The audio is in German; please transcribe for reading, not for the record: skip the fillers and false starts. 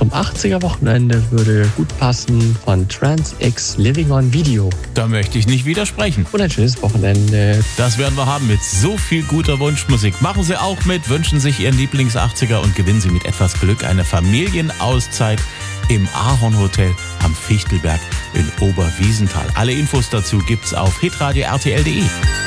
zum 80er-Wochenende würde gut passen von Trans X Living on Video. Da möchte ich nicht widersprechen. Und ein schönes Wochenende. Das werden wir haben mit so viel guter Wunschmusik. Machen Sie auch mit, wünschen sich Ihren Lieblings-80er und gewinnen Sie mit etwas Glück eine Familienauszeit im Ahornhotel am Fichtelberg in Oberwiesenthal. Alle Infos dazu gibt's auf hitradio-rtl.de.